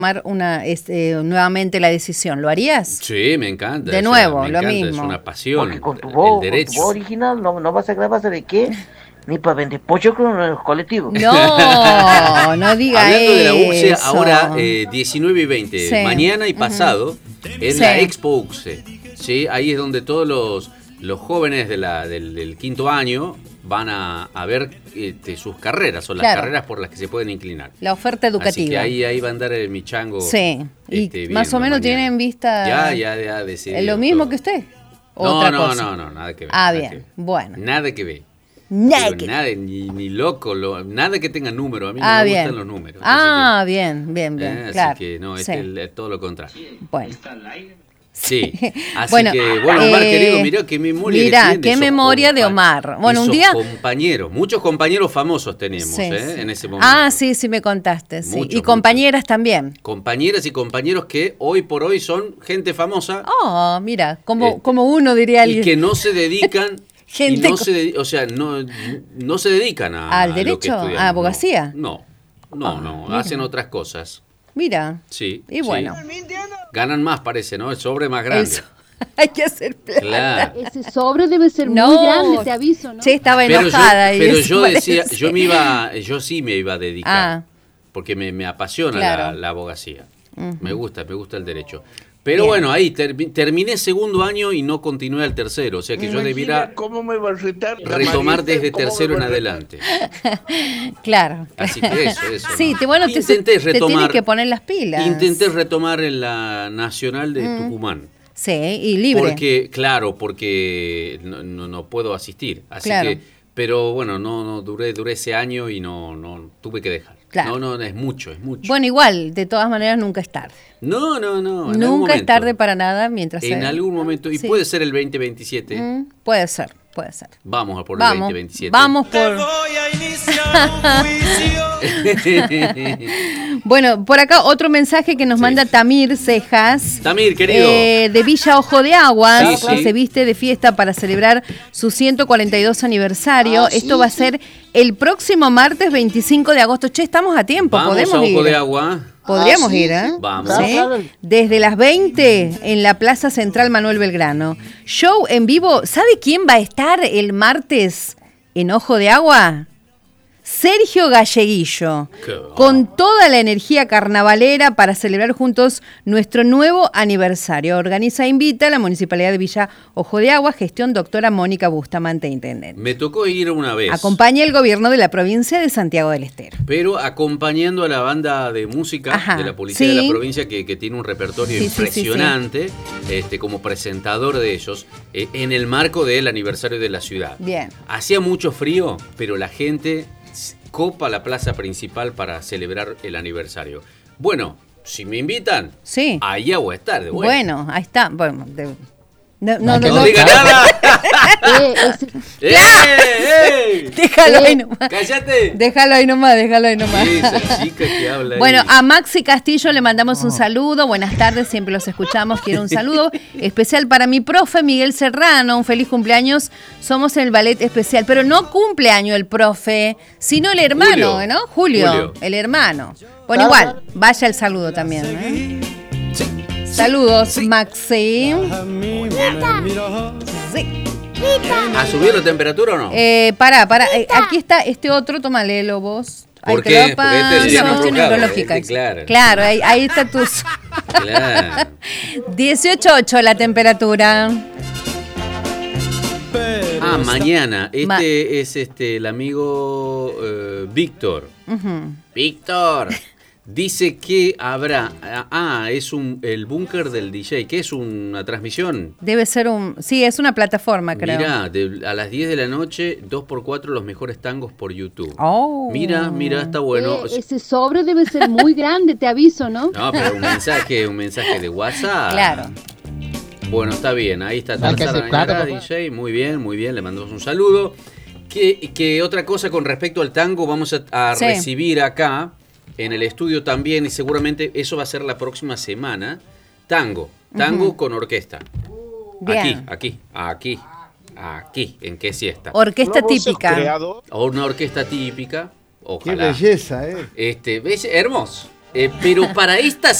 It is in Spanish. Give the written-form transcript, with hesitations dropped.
tomar nuevamente la decisión. ¿Lo harías? Sí, me encanta. De nuevo, me lo encanta, mismo. Es una pasión. Porque con tu voz, el derecho. con tu voz original no vas a grabar, ¿sabe qué? Ni para vender pollo con los colectivos. No diga Hablando de la UCSE, eso. ahora 19 y 20, Sí. mañana y pasado, es Sí. la Expo UCSE. ¿Sí? Ahí es donde todos los jóvenes del quinto año van a ver sus carreras o las carreras por las que se pueden inclinar. La oferta educativa. Así que ahí va a andar mi chango. Sí, y más o menos tiene en vista ya decidido lo mismo todo. que usted. No, cosa. nada que ver. Ah, nada bien, que ver. bueno. Nada que ver. Nada Ni loco, nada que tenga número. A mí no me bien. gustan los números. Bien, claro. Así que no, es todo lo contrario. Bueno. Sí, así bueno, que, Omar querido, mirá qué memoria. Mirá, qué memoria de Omar. Bueno, un día. Muchos compañeros famosos tenemos, en ese momento. Sí, me contaste. Sí. Muchos, y compañeras también. Compañeras y compañeros que hoy por hoy son gente famosa. Oh, mira, como uno diría alguien. Y que no se dedican. Gente no se dedican al derecho, a a abogacía. No, hacen otras cosas. Mira. Sí. Y bueno. Ganan más, parece, ¿no? El sobre más grande. Hay que hacer plata. Claro. Ese sobre debe ser muy grande, te aviso, ¿no? Sí, estaba enojada. Pero yo decía, yo sí me iba a dedicar. Porque me apasiona la abogacía. Me gusta el derecho. Pero bueno, ahí terminé segundo año y no continué al tercero. O sea que yo debiera retomar desde tercero en adelante. Claro. Así que eso. Sí, ¿no? Intenté retomar. Te tienes que poner las pilas. Intenté retomar en la Nacional de Tucumán. Sí, y libre. Porque no puedo asistir. Así que, pero bueno, no duré ese año y no tuve que dejar. Claro. No, es mucho. Bueno, igual, de todas maneras, nunca es tarde. No. Nunca es tarde para nada mientras en algún momento, y puede ser el 2027. Puede ser. Vamos a por el 2027. Vamos por... Te voy a iniciar un juicio. Bueno, por acá otro mensaje que nos manda Tamir Cejas. Tamir, querido. De Villa Ojo de Agua, Sí. que se viste de fiesta para celebrar su 142 aniversario. Esto va a ser el próximo martes 25 de agosto. Che, estamos a tiempo, Vamos podemos a ir. Ojo de Agua. Podríamos ir, ¿eh? Vamos. ¿Sí? Desde las 20 en la Plaza Central Manuel Belgrano. Show en vivo. ¿Sabe quién va a estar el martes en Ojo de Agua? Sergio Galleguillo, con toda la energía carnavalera para celebrar juntos nuestro nuevo aniversario. Organiza e invita a la Municipalidad de Villa Ojo de Agua, gestión doctora Mónica Bustamante, intendente. Me tocó ir una vez. Acompaña el gobierno de la provincia de Santiago del Estero. Pero acompañando a la banda de música de la policía de la provincia que tiene un repertorio impresionante, como presentador de ellos, en el marco del aniversario de la ciudad. Bien. Hacía mucho frío, pero la gente copa la plaza principal para celebrar el aniversario. Bueno, si me invitan, allá voy a estar de vuelta. Bueno, ahí está. Bueno, no diga nada. Déjalo ahí nomás. Cállate. Déjalo ahí nomás. Sí, esa chica que habla ahí. Bueno, a Maxi Castillo le mandamos un saludo. Buenas tardes, siempre los escuchamos. Quiero un saludo especial para mi profe Miguel Serrano. Un feliz cumpleaños. Somos el ballet especial, pero no cumpleaños el profe, sino el hermano, Julio. ¿no? Julio, el hermano. Bueno, igual, vaya el saludo también, ¿eh? Sí. Saludos, Maxi. Sí. ¿Ha subido la temperatura o no? Pará. Aquí está este otro, toma, léelo vos. ¿Por qué? Porque este es cuestión neurológica. Claro, ahí está tu... Claro. 18.8 la temperatura. Mañana. Es el amigo Víctor. Víctor. Dice que habrá... es el búnker del DJ. ¿Qué es una transmisión? Debe ser sí, es una plataforma, creo. Mirá, a las 10 de la noche, 2x4 los mejores tangos por YouTube. Mira, está bueno. Ese sobre debe ser muy grande, te aviso, ¿no? No, pero un mensaje de WhatsApp. Claro. Bueno, está bien. Ahí está Tarzana DJ. Muy bien. Le mandamos un saludo. Que otra cosa con respecto al tango vamos a recibir acá en el estudio también, y seguramente eso va a ser la próxima semana. Tango con orquesta. Bien. Aquí, en Qué Siesta. Orquesta típica. O una orquesta típica. Ojalá. Qué belleza, ¿ves? Hermoso. Pero para esta